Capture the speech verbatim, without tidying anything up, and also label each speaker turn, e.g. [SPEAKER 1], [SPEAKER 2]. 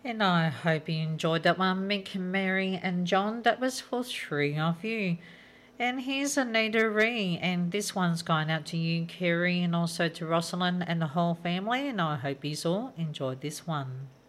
[SPEAKER 1] And I hope you enjoyed that one, Mick, Mary, and John. That was for three of you. And here's Anita Ree, and this one's going out to you, Kerry, and also to Rosalind and the whole family. And I hope you all enjoyed this one.